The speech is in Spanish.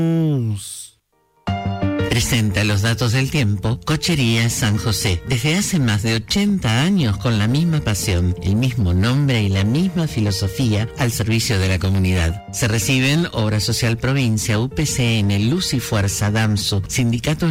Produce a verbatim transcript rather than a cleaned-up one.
Presenta los datos del tiempo, Cochería San José. Desde hace más de ochenta años con la misma pasión, el mismo nombre y la misma filosofía al servicio de la comunidad. Se reciben Obra Social Provincia, U P C N, Luz y Fuerza, DAMSU, Sindicato